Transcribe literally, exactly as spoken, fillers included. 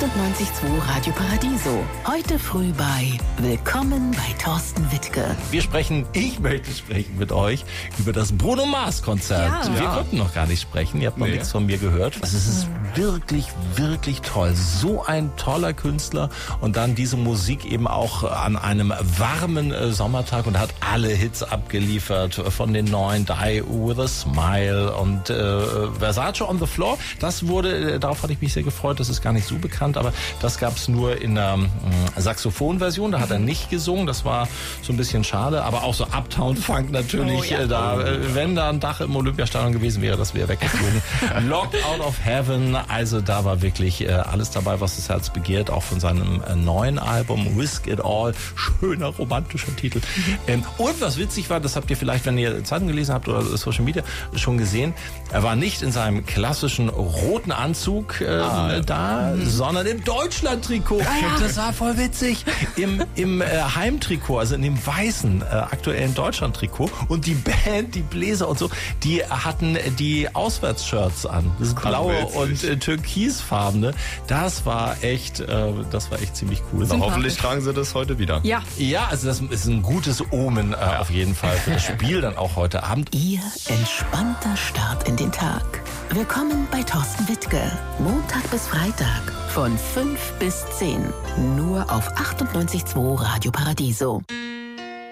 achtundneunzig Komma zwei Radio Paradiso. Heute früh bei Willkommen bei Thorsten Wittke. Wir sprechen, ich möchte sprechen mit euch über das Bruno Mars Konzert. Ja. Wir Ja. konnten noch gar nicht sprechen, ihr habt noch Nee. nichts von mir gehört. Also es ist wirklich, wirklich toll. So ein toller Künstler und dann diese Musik eben auch an einem warmen äh, Sommertag und hat alle Hits abgeliefert von den neuen Die With A Smile und äh, Versace on the Floor. Das wurde, äh, darauf hatte ich mich sehr gefreut, das ist gar nicht so bekannt, aber das gab es nur in der äh, Saxophonversion, da hat er nicht gesungen, das war so ein bisschen schade, aber auch so Uptown Funk natürlich, Oh, ja. äh, da, äh, wenn da ein Dach im Olympiastadion gewesen wäre, das wäre weggeflogen. Locked Out of Heaven, also da war wirklich äh, alles dabei, was das Herz begehrt, auch von seinem äh, neuen Album Risk It All, schöner romantischer Titel. Ähm, und was witzig war, das habt ihr vielleicht, wenn ihr Zeitung gelesen habt oder Social Media schon gesehen, er war nicht in seinem klassischen roten Anzug äh, Ah, da, mhm. sondern im Deutschland-Trikot. Das war voll witzig. Im, im äh, Heimtrikot, also in dem weißen äh, aktuellen Deutschland-Trikot. Und die Band, die Bläser und so, die hatten die Auswärtsshirts an. Das blaue witzig. und äh, türkisfarbene. Das war echt, äh, das war echt ziemlich cool. Na, hoffentlich tragen sie das heute wieder. Ja. Ja, also das ist ein gutes Omen äh, auf jeden Fall für das Spiel dann auch heute Abend. Ihr entspannter Start in den Tag. Willkommen bei Thorsten Wittke. Montag bis Freitag von fünf bis zehn. Nur auf achtundneunzig Komma zwei Radio Paradiso.